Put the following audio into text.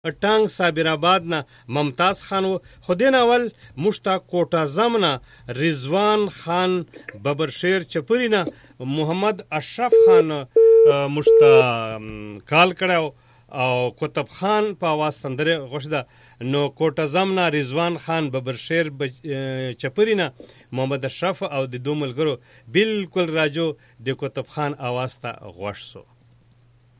ټانګ صابر آباد نه ممتاز خان و. خو دین اول مشتا کوټه زمنه رضوان خان ببرشیر چپری نه محمد اشرف خان مشتا کال کړو او کتب خان په आवाज سندره غوښده. نو کوټه زمنه رضوان خان ببرشیر چپری نه محمد اشرف او د دوه ملګرو بالکل راجو د کتب خان आवाज ته غوښ سو.